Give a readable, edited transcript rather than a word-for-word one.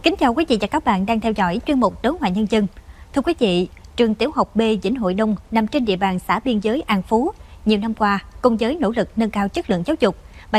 Kính chào quý vị và các bạn đang theo dõi chuyên mục Đối ngoại nhân dân. Thưa quý vị, trường tiểu học B Vĩnh Hội Đông nằm trên địa bàn xã biên giới An Phú. Nhiều năm qua, cùng với nỗ lực nâng cao chất lượng giáo dục,